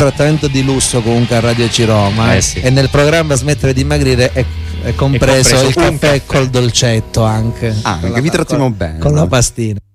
trattamento di lusso comunque a Radio Ciroma, sì. e nel programma Smettere di dimagrire è compreso il caffè col dolcetto anche. Vi trattiamo bene. Con la pastina.